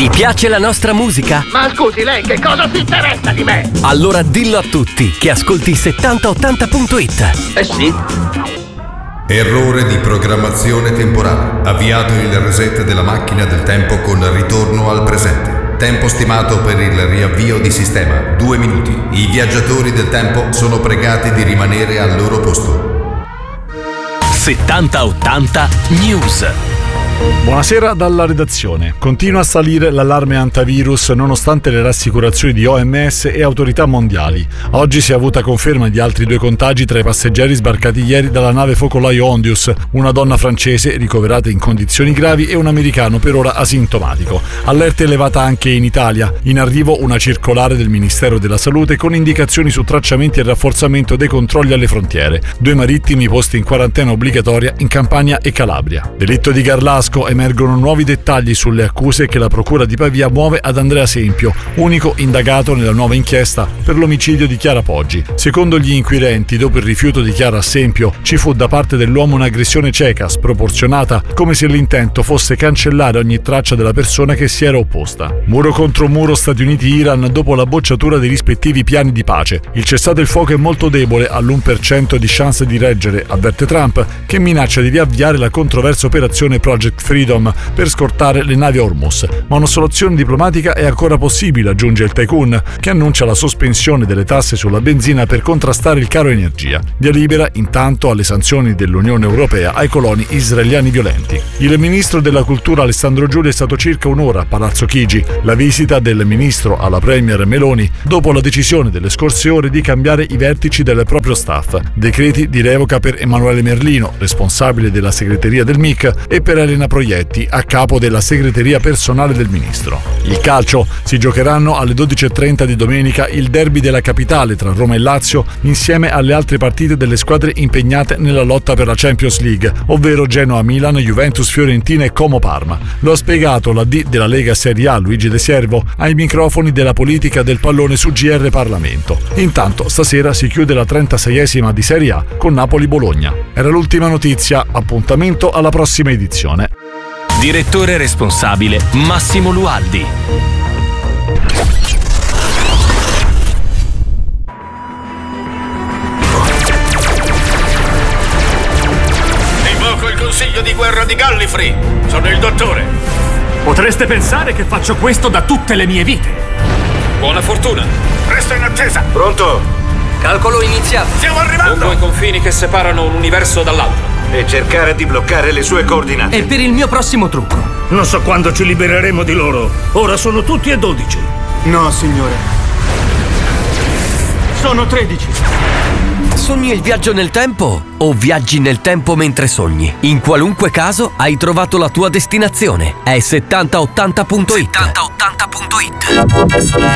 Ti piace la nostra musica? Ma scusi, lei che cosa si interessa di me? Allora dillo a tutti che ascolti 7080.it. Sì? Errore di programmazione temporale. Avviato il reset della macchina del tempo con ritorno al presente. Tempo stimato per il riavvio di sistema 2 minuti. I viaggiatori del tempo sono pregati di rimanere al loro posto. 7080 News. Buonasera dalla redazione. Continua a salire l'allarme antivirus nonostante le rassicurazioni di OMS e autorità mondiali. Oggi si è avuta conferma di altri 2 contagi tra i passeggeri sbarcati ieri dalla nave focolaio Ondius, una donna francese ricoverata in condizioni gravi e un americano per ora asintomatico. Allerta elevata anche in Italia. In arrivo una circolare del Ministero della Salute con indicazioni su tracciamenti e rafforzamento dei controlli alle frontiere. 2 marittimi posti in quarantena obbligatoria in Campania e Calabria. Delitto di Garlasco. Emergono nuovi dettagli sulle accuse che la Procura di Pavia muove ad Andrea Sempio, unico indagato nella nuova inchiesta per l'omicidio di Chiara Poggi. Secondo gli inquirenti, dopo il rifiuto di Chiara a Sempio, ci fu da parte dell'uomo un'aggressione cieca, sproporzionata, come se l'intento fosse cancellare ogni traccia della persona che si era opposta. Muro contro muro Stati Uniti-Iran dopo la bocciatura dei rispettivi piani di pace. Il cessate il fuoco è molto debole, all'1% di chance di reggere, avverte Trump, che minaccia di riavviare la controversa operazione Project Freedom per scortare le navi Hormuz. Ma una soluzione diplomatica è ancora possibile, aggiunge il tycoon, che annuncia la sospensione delle tasse sulla benzina per contrastare il caro energia. Via libera intanto alle sanzioni dell'Unione Europea ai coloni israeliani violenti. Il ministro della cultura Alessandro Giuli è stato circa un'ora a Palazzo Chigi. La visita del ministro alla premier Meloni dopo la decisione delle scorse ore di cambiare i vertici del proprio staff. Decreti di revoca per Emanuele Merlino, responsabile della segreteria del MIC, e per Elena Proietti, a capo della segreteria personale del ministro. Il calcio: si giocheranno alle 12:30 di domenica il derby della capitale tra Roma e Lazio, insieme alle altre partite delle squadre impegnate nella lotta per la Champions League, ovvero Genoa-Milan, Juventus-Fiorentina e Como-Parma. Lo ha spiegato l'AD della Lega Serie A Luigi De Siervo ai microfoni della politica del pallone su GR Parlamento. Intanto stasera si chiude la 36esima di Serie A con Napoli-Bologna. Era l'ultima notizia, appuntamento alla prossima edizione. Direttore responsabile Massimo Lualdi. Invoco il consiglio di guerra di Gallifrey. Sono il dottore. Potreste pensare che faccio questo da tutte le mie vite. Buona fortuna. Resto in attesa. Pronto? Calcolo iniziato. Stiamo arrivando. Lungo i confini che separano un universo dall'altro. E cercare di bloccare le sue coordinate. E per il mio prossimo trucco. Non so quando ci libereremo di loro. Ora sono tutti e 12. No, signore. Sono 13. Sogni il viaggio nel tempo o viaggi nel tempo mentre sogni? In qualunque caso hai trovato la tua destinazione. È 7080.it. 7080.it.